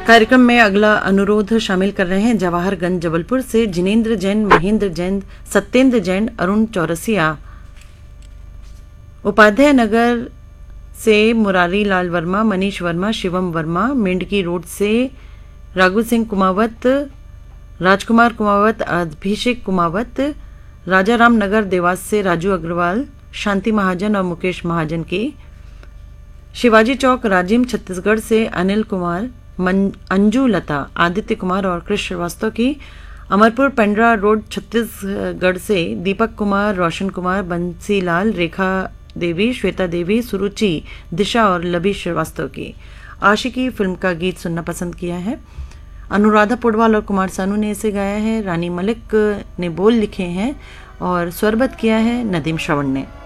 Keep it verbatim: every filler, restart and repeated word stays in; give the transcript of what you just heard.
कार्यक्रम में अगला अनुरोध शामिल कर रहे हैं जवाहरगंज जबलपुर से जिनेंद्र जैन, महेंद्र जैन, सत्येंद्र जैन, अरुण चौरसिया, उपाध्याय नगर से मुरारी लाल वर्मा, मनीष वर्मा, शिवम वर्मा, मेंढकी रोड से राघु सिंह कुमावत, राजकुमार कुमावत, अभिषेक कुमावत, राजाराम नगर देवास से राजू अग्रवाल, शांति महाजन और मुकेश महाजन की, शिवाजी चौक राजिम छत्तीसगढ़ से अनिल कुमार, अंजू लता, आदित्य कुमार और कृष्ण श्रीवास्तव की, अमरपुर पेंड्रा रोड छत्तीसगढ़ से दीपक कुमार, रोशन कुमार, बंसीलाल, रेखा देवी, श्वेता देवी, सुरुचि, दिशा और लबी श्रीवास्तव की। आशिकी फिल्म का गीत सुनना पसंद किया है। अनुराधा पुडवाल और कुमार सानू ने इसे गाया है। रानी मलिक ने बोल लिखे हैं और स्वरबद्ध किया है नदीम श्रवण ने।